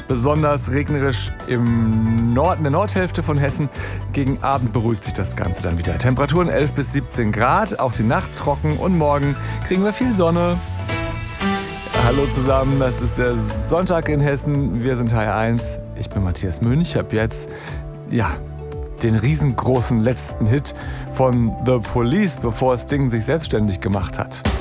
besonders regnerisch im Norden, in der Nordhälfte von Hessen. Gegen Abend beruhigt sich das Ganze dann wieder. Temperaturen 11 bis 17 Grad, auch die Nacht trocken und morgen kriegen wir viel Sonne. Hallo zusammen, das ist der Sonntag in Hessen. Wir sind HR1. Ich bin Matthias Münch. Ich habe jetzt, den riesengroßen letzten Hit von The Police, bevor Sting sich selbstständig gemacht hat.